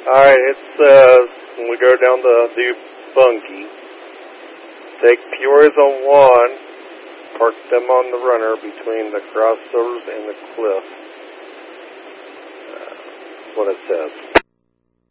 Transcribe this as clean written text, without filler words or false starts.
Alright, it says, when we go down the Bungie, take Peoria Zone 1, park them on the runner between the crossovers and the cliff. That's what it says.